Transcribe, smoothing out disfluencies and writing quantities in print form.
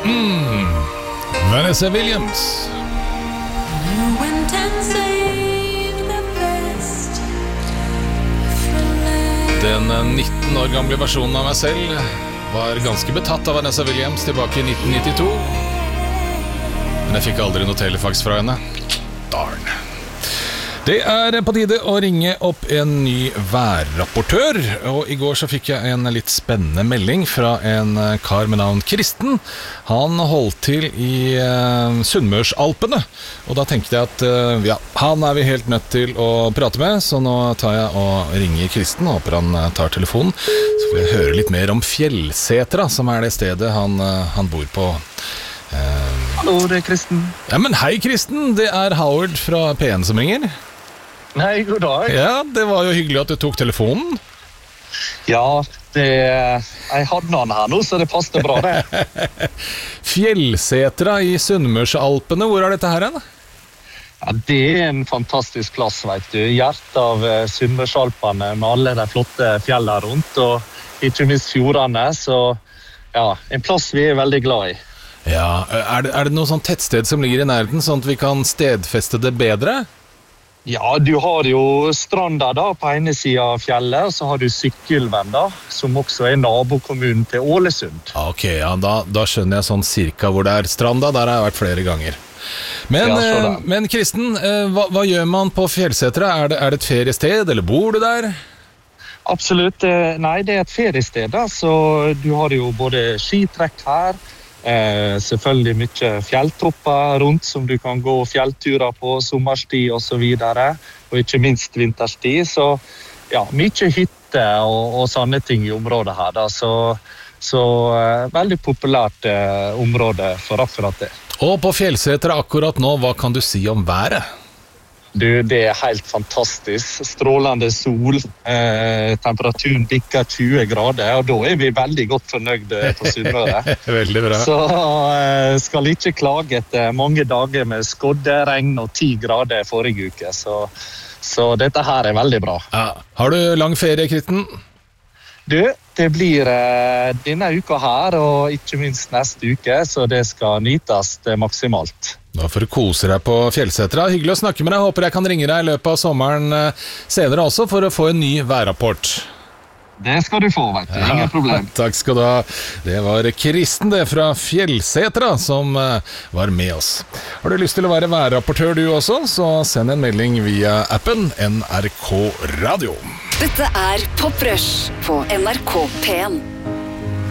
Vanessa Williams. Den 19 år gamle versjonen av meg selv var ganske betatt av Vanessa Williams tilbake i 1992. Men jeg fikk aldri noe telefax fra henne. Darn. Det på tide å ringe opp en ny værrapportør. Og i går så fikk jeg en litt spennende melding fra en kar med navn Kristen. Han holdt til i Sunnmørsalpene. Og da tenkte jeg at ja, han vi helt nødt til å prate med. Så nå tar jeg og ringer Kristen. Håper han tar telefonen. Så får jeg høre litt mer om Fjellsetra, som det stedet han bor på. Hallo, det Kristen. Ja, men hei Kristen, det Howard fra P1 som ringer. Nei, god dag. Ja, det var jo hyggelig at du tok telefonen. Ja, jeg hadde noen her nå, så det passet bra det. Fjellsetra i Sunnmørsalpene, hvor dette her hen? Ja, det en fantastisk plass, vet du. Hjertet av Sunnmørsalpene med alle de flotte fjellene rundt, og ikke minst fjordene, så ja, en plass vi veldig glad i. Ja, det noe sånn tettsted som ligger i nærheten, sånn at vi kan stedfeste det bedre? Ja, du har jo stranda da på ene siden av fjellet, og så har du Sykkylven da, som også nabokommunen til Ålesund. Ok, ja, da skjønner jeg sånn cirka hvor det stranda, der har jeg vært flere ganger. Men Kristen, hva gjør man på Fjellsetra? Det et feriested, eller bor du der? Absolutt, nei, det et feriested da, så du har jo både skitrekk her, selvfølgelig mye fjelltopper rundt som du kan gå fjellturer på sommerstid og så videre, og ikke minst vinterstid, så ja, mye hytter og sånne ting i området her da, så veldig populært område for akkurat det. Og på Fjellsetra akkurat nå, hva kan du si om været? Du, det helt fantastisk. Strålende sol, temperaturen bikker 20 grader, og da vi veldig godt fornøyd på Sunnmøre. Veldig bra. Så skal ikke klage etter mange dager med skodde, regn og 10 grader forrige uke, så dette her veldig bra. Ja. Har du lang ferie, Kristen? Du, det blir denne uka her, og ikke minst neste uke, så det skal nytes maksimalt. Da får du kose deg på Fjellsetra. Hyggelig å snakke med deg. Håper jeg kan ringe deg i løpet av sommeren senere også for å få en ny værrapport. Det skal du få, vet du. Ingen problem. Takk skal du ha. Det var Kristen fra Fjellsetra som var med oss. Har du lyst til å være værrapportør du også, så send en melding via appen NRK Radio. Dette Pop Rush på NRK P1.